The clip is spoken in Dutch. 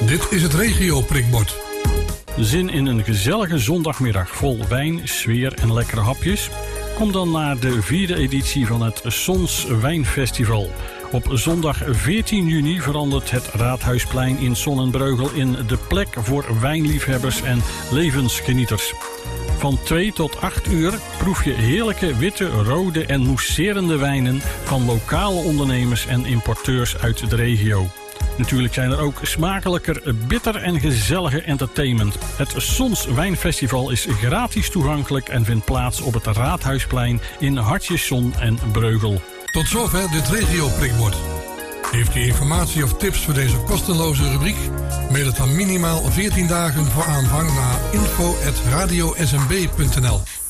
Dit is het regio-prikbord. Zin in een gezellige zondagmiddag vol wijn, sfeer en lekkere hapjes? Kom dan naar de 4e editie van het Sons Wijnfestival. Op zondag 14 juni verandert het Raadhuisplein in Sonnenbreugel in de plek voor wijnliefhebbers en levensgenieters. Van 2 tot 8 uur proef je heerlijke witte, rode en mousserende wijnen van lokale ondernemers en importeurs uit de regio. Natuurlijk zijn er ook smakelijker, bitter en gezellige entertainment. Het Sons Wijnfestival is gratis toegankelijk en vindt plaats op het Raadhuisplein in Hartjesson en Breugel. Tot zover dit regio-prikbord. Heeft u informatie of tips voor deze kostenloze rubriek? Mail het dan minimaal 14 dagen voor aanvang naar info@radiosmb.nl.